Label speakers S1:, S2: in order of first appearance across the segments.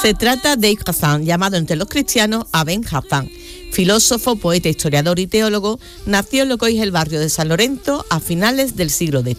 S1: Se trata de Ibn Hazm, llamado entre los cristianos Aben Hazm. Filósofo, poeta, historiador y teólogo, nació en lo que hoy es el barrio de San Lorenzo a finales del siglo X.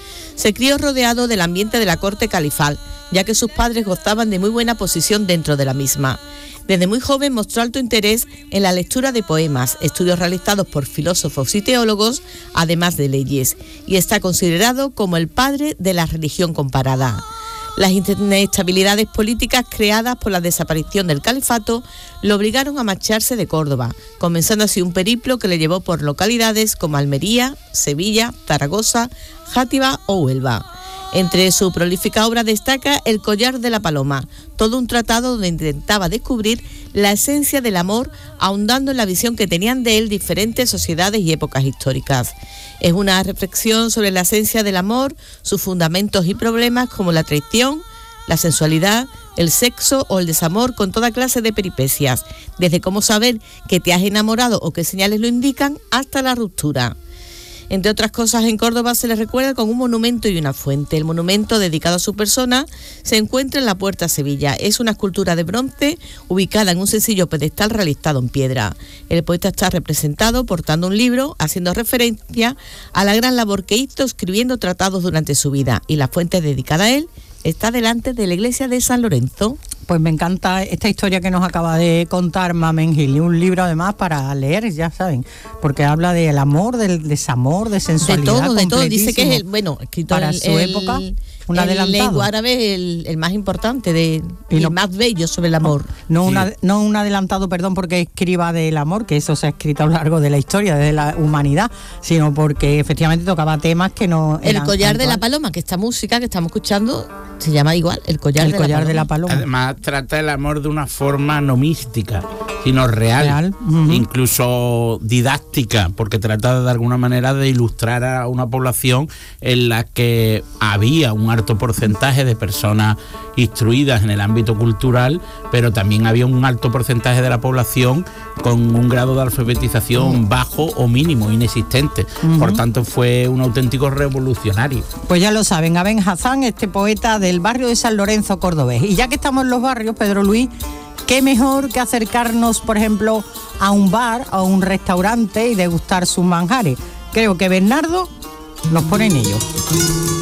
S1: Se crió rodeado del ambiente de la corte califal, ya que sus padres gozaban de muy buena posición dentro de la misma. Desde muy joven mostró alto interés en la lectura de poemas, estudios realizados por filósofos y teólogos, además de leyes, y está considerado como el padre de la religión comparada. Las inestabilidades políticas creadas por la desaparición del califato lo obligaron a marcharse de Córdoba, comenzando así un periplo que le llevó por localidades como Almería, Sevilla, Zaragoza, Játiva o Huelva. Entre su prolífica obra destaca El collar de la paloma, todo un tratado donde intentaba descubrir la esencia del amor, ahondando en la visión que tenían de él diferentes sociedades y épocas históricas. Es una reflexión sobre la esencia del amor, sus fundamentos y problemas como la traición, la sensualidad, el sexo o el desamor, con toda clase de peripecias, desde cómo saber que te has enamorado o qué señales lo indican hasta la ruptura. Entre otras cosas, en Córdoba se le recuerda con un monumento y una fuente. El monumento, dedicado a su persona, se encuentra en la Puerta a Sevilla. Es una escultura de bronce ubicada en un sencillo pedestal realizado en piedra. El poeta está representado portando un libro, haciendo referencia a la gran labor que hizo escribiendo tratados durante su vida. Y la fuente dedicada a él está delante de la iglesia de San Lorenzo.
S2: Pues me encanta esta historia que nos acaba de contar Mamen Gil, y un libro además para leer, ya saben, porque habla del amor, del desamor, de sensualidad,
S1: de todo. Dice que es escrito
S2: para su época, un adelantado.
S1: En lengua árabe el más importante, el más bello sobre el amor.
S2: No un adelantado, perdón, porque escriba del amor, que eso se ha escrito a lo largo de la historia, de la humanidad, sino porque efectivamente tocaba temas que no eran.
S1: El collar de la paloma, que esta música que estamos escuchando se llama igual, el collar de la paloma.
S3: Además trata el amor de una forma no mística, sino real. Uh-huh. Incluso didáctica, porque trata de alguna manera de ilustrar a una población en la que había un alto porcentaje de personas instruidas en el ámbito cultural, pero también había un alto porcentaje de la población con un grado de alfabetización bajo o mínimo, inexistente. Uh-huh. Por tanto, fue un auténtico revolucionario.
S2: Pues ya lo saben, Aben Hazm, este poeta del barrio de San Lorenzo cordobés. Y ya que estamos en los barrios, Pedro Luis, qué mejor que acercarnos, por ejemplo, a un bar, a un restaurante y degustar sus manjares. Creo que Bernardo nos pone en ello.